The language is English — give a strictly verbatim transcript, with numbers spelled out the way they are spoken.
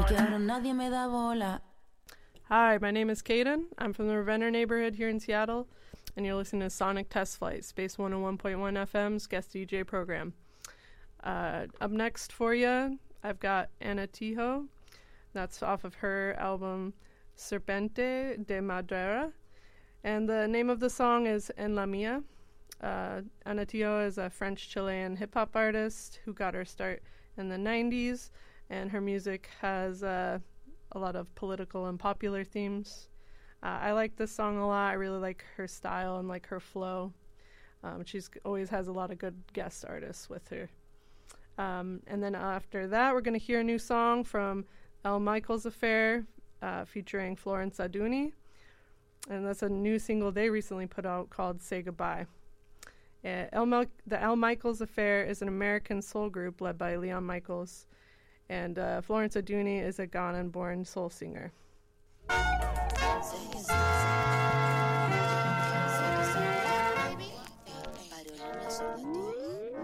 que ahora nadie me da bola. Hi, my name is Kaden. I'm from the Ravenna neighborhood here in Seattle, and you're listening to Sonic Test Flight, Space one oh one point one F M's guest D J program. Uh, up next for you, I've got Ana Tijoux. That's off of her album Serpiente de Madera. And the name of the song is En La Mía. Uh, Ana Tijoux is a French-Chilean hip-hop artist who got her start in the nineties, and her music has uh, a lot of political and popular themes. Uh, I like this song a lot. I really like her style and like her flow. Um, she's always has a lot of good guest artists with her. Um, and then after that, we're going to hear a new song from El Michels Affair uh, featuring Florence Aduni. And that's a new single they recently put out called Say Goodbye. Uh, El Mel- the El Michels Affair is an American soul group led by Leon Michels. And uh, Florence Aduni is a Ghanaian-born soul singer. Say